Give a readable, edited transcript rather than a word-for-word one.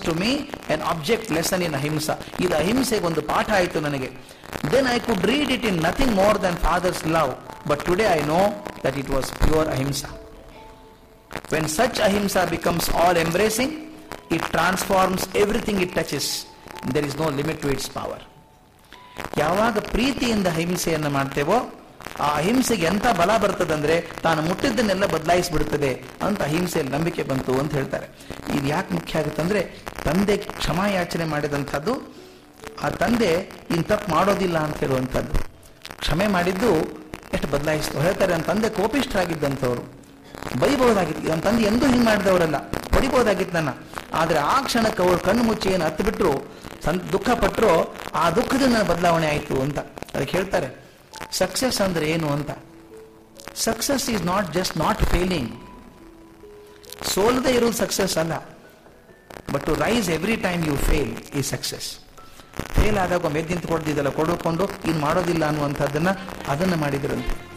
To me an object lesson in ahimsa. ಇದು ಅಹಿಂಸೆಗೆ ಒಂದು ಪಾಠ ಆಯಿತು ನನಗೆ. Then I could read it in nothing more than father's love, but today I know that it was pure ahimsa. When such ahimsa becomes all embracing, it transforms everything it touches. There is no limit to its power. ಯಾವಾಗ ಪ್ರೀತಿಯಿಂದ ಅಹಿಂಸೆಯನ್ನು ಮಾಡ್ತೇವೋ ಆ ಅಹಿಂಸೆಗೆ ಎಂತ ಬಲ ಬರ್ತದಂದ್ರೆ ತಾನು ಮುಟ್ಟಿದ್ದನ್ನೆಲ್ಲ ಬದಲಾಯಿಸಿಬಿಡ್ತದೆ ಅಂತ ಅಹಿಂಸೆಯಲ್ಲಿ ನಂಬಿಕೆ ಬಂತು ಅಂತ ಹೇಳ್ತಾರೆ. ಇದು ಯಾಕೆ ಮುಖ್ಯ ಆಗುತ್ತಂದ್ರೆ ತಂದೆ ಕ್ಷಮಾಯಾಚನೆ ಮಾಡಿದಂಥದ್ದು ಆ ತಂದೆ ಇನ್ ತಪ್ಪು ಮಾಡೋದಿಲ್ಲ ಅಂತ ಹೇಳುವಂಥದ್ದು. ಕ್ಷಮೆ ಮಾಡಿದ್ದು ಎಷ್ಟು ಬದಲಾಯಿಸ್ತು ಹೇಳ್ತಾರೆ. ನನ್ನ ತಂದೆ ಕೋಪಿಷ್ಠರಾಗಿದ್ದಂಥವ್ರು, ಬೈಬಹುದಾಗಿತ್ತು. ನನ್ನ ತಂದೆ ಎಂದೂ ಹಿಂಗೆ ಮಾಡಿದವರಲ್ಲ, ಹೊಡಿಬಹುದಾಗಿತ್ತು ನನ್ನ. ಆದರೆ ಆ ಕ್ಷಣಕ್ಕೆ ಅವ್ರು ಕಣ್ಣು ಮುಚ್ಚಿ ಏನು ಹತ್ತು ಬಿಟ್ಟರು, ದುಃಖ ಪಟ್ಟರು, ಆ ದುಃಖದಿಂದ ಬದಲಾವಣೆ ಆಯಿತು ಅಂತ. ಅದಕ್ಕೆ ಹೇಳ್ತಾರೆ ಸಕ್ಸಸ್ ಅಂದ್ರೆ ಏನು ಅಂತ. Success is not just not failing. ಸೋಲದೆ ಇರೋದು ಸಕ್ಸಸ್ ಅಲ್ಲ, but to rice every time you fail ಈ ಸಕ್ಸಸ್. ಫೇಲ್ ಆದಾಗ ಮೆದ್ದು ನಿಂತು ಕೊಡ್ದಿದ್ದಲ್ಲ, ಕೊಡುಕೊಂಡು ಇನ್ನು ಮಾಡೋದಿಲ್ಲ ಅನ್ನುವಂಥದ್ದನ್ನ ಅದನ್ನು ಮಾಡಿದ್ರಂತೆ.